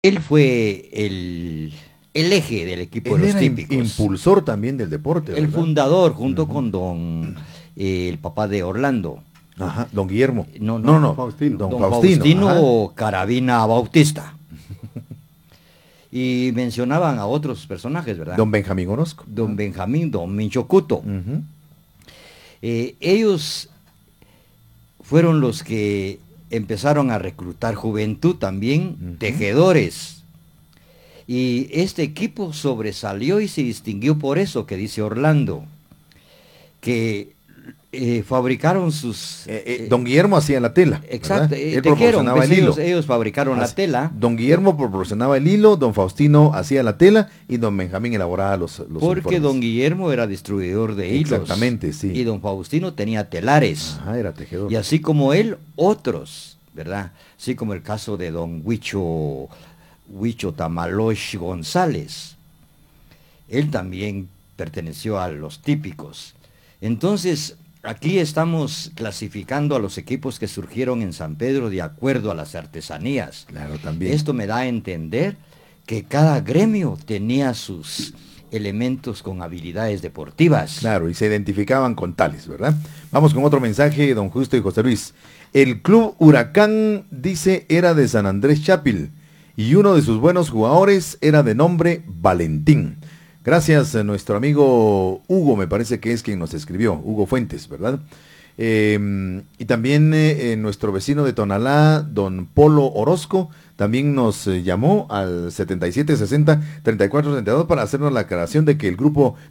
Él fue el eje del equipo Él de los era típicos. impulsor también del deporte, El ¿verdad? fundador, junto con el papá de Orlando. Ajá, don Guillermo. No, No, no, no, Faustino. don Don Faustino. Faustino Carabina Bautista. Y mencionaban a otros personajes, ¿verdad? Don Benjamín Orozco. Don Benjamín, don Minchocuto. Ujú. Ellos fueron los que empezaron a reclutar juventud también, tejedores. Y este equipo sobresalió y se distinguió por eso que dice Orlando, que fabricaron sus... Don Guillermo hacía la tela. exacto, Él tejieron, proporcionaba pues el hilo. ellos fabricaron la Así, tela. Don Guillermo proporcionaba el hilo, don Faustino hacía la tela y don Benjamín elaboraba los Porque uniformes. don Guillermo era distribuidor de hilos. Exactamente, sí. Y don Faustino tenía telares. Ajá, era tejedor. Y así como él, otros, ¿verdad? Así como el caso de don Huicho Tamalosh González. Él también perteneció a los típicos. Entonces, aquí estamos clasificando a los equipos que surgieron en San Pedro de acuerdo a las artesanías. Claro, también. Esto me da a entender que cada gremio tenía sus elementos con habilidades deportivas. Claro, y se identificaban con tales, ¿verdad? Vamos con otro mensaje, don Justo y José Luis. El club Huracán, dice, era de San Andrés Chapil y uno de sus buenos jugadores era de nombre Valentín. Gracias a nuestro amigo Hugo, me parece que es quien nos escribió, Hugo Fuentes, ¿verdad? Y también nuestro vecino de Tonalá, don Polo Orozco, también nos llamó al 7760-3432 para hacernos la aclaración de que el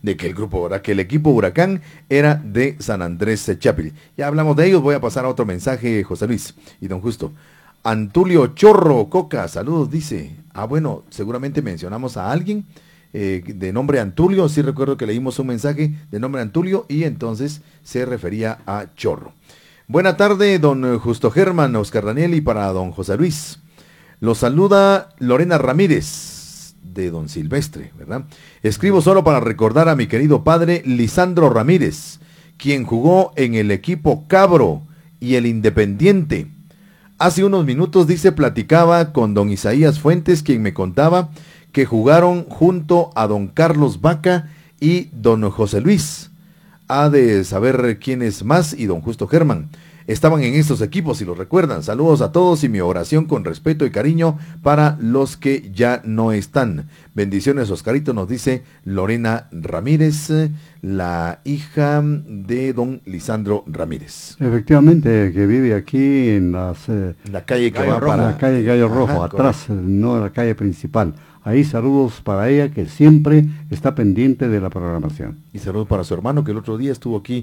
equipo Huracán era de San Andrés Chapil. Ya hablamos de ellos, voy a pasar a otro mensaje, José Luis y don Justo. Antulio Chorro Coca, saludos, dice. Bueno, seguramente mencionamos a alguien de nombre Antulio, sí recuerdo que leímos un mensaje de nombre Antulio y entonces se refería a Chorro. Buena tarde, don Justo Germán, Oscar Daniel y para don José Luis. Los saluda Lorena Ramírez de don Silvestre, ¿verdad? Escribo solo para recordar a mi querido padre Lisandro Ramírez, quien jugó en el equipo Cabro y el Independiente. Hace unos minutos, dice, platicaba con don Isaías Fuentes, quien me contaba que jugaron junto a don Carlos Vaca y don José Luis. Ha de saber quién es más y don Justo Germán. Estaban en estos equipos, si lo recuerdan. Saludos a todos y mi oración con respeto y cariño para los que ya no están. Bendiciones, Oscarito, nos dice Lorena Ramírez, la hija de don Lisandro Ramírez. Efectivamente, que vive aquí en la calle que Gallo va Rojo. para... la calle Gallo Rojo, Ajá, atrás, no en la calle principal. Ahí saludos para ella, que siempre está pendiente de la programación. Y saludos para su hermano, que el otro día estuvo aquí,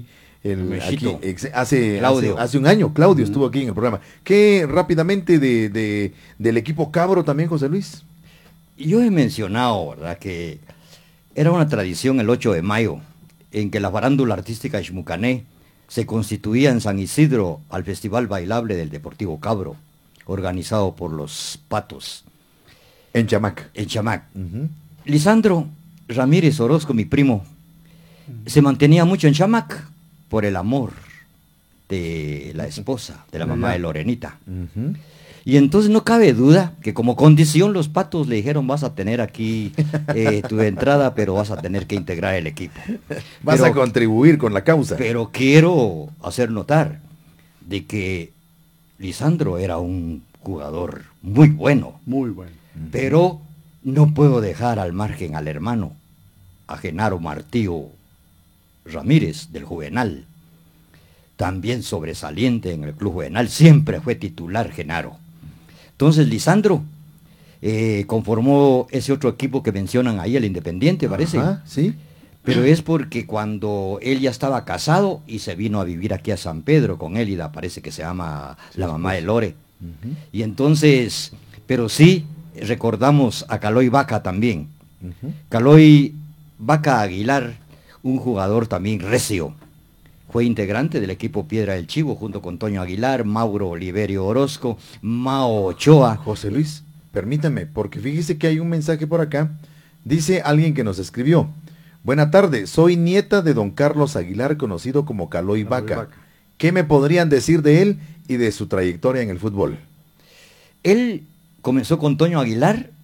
hace un año, Claudio estuvo aquí en el programa. ¿Qué rápidamente del equipo Cabro también, José Luis? Yo he mencionado, ¿verdad?, que era una tradición el 8 de mayo, en que la farándula artística Xmucané se constituía en San Isidro al Festival Bailable del Deportivo Cabro, organizado por los Patos. En Chamac. En Chamac. Lisandro Ramírez Orozco, mi primo, se mantenía mucho en Chamac por el amor de la esposa, de la mamá de Lorenita. Y entonces no cabe duda que como condición los Patos le dijeron: vas a tener aquí tu entrada, pero vas a tener que integrar el equipo. Vas a contribuir con la causa. Pero quiero hacer notar de que Lisandro era un jugador muy bueno. Muy bueno. Pero no puedo dejar al margen al hermano, a Genaro Martillo Ramírez, del Juvenal. También sobresaliente en el Club Juvenal, siempre fue titular Genaro. Entonces Lisandro conformó ese otro equipo que mencionan ahí, el Independiente, parece. Sí. Pero es porque cuando él ya estaba casado y se vino a vivir aquí a San Pedro con Élida, parece que se llama la mamá de Lore. Y entonces, pero sí, recordamos a Caloy Vaca también. Caloy Vaca Aguilar, un jugador también recio. Fue integrante del equipo Piedra del Chivo junto con Toño Aguilar, Mauro Oliverio Orozco, Mao Ochoa. José Luis, permítame, porque fíjese que hay un mensaje por acá. Dice alguien que nos escribió: buena tarde, soy nieta de don Carlos Aguilar, conocido como Caloy Vaca. ¿Qué me podrían decir de él y de su trayectoria en el fútbol? Él comenzó con Toño Aguilar